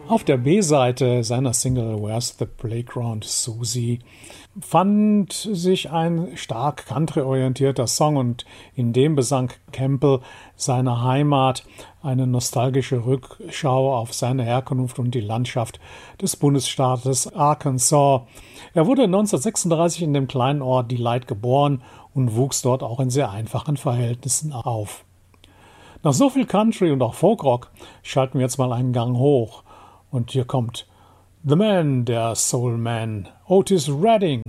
Auf der B-Seite seiner Single Where's the Playground Susie fand sich ein stark country-orientierter Song und in dem besang Campbell seine Heimat, eine nostalgische Rückschau auf seine Herkunft und die Landschaft des Bundesstaates Arkansas. Er wurde 1936 in dem kleinen Ort Delight geboren und wuchs dort auch in sehr einfachen Verhältnissen auf. Nach so viel Country und auch Folkrock schalten wir jetzt mal einen Gang hoch. Und hier kommt The Man, der Soul Man, Otis Redding.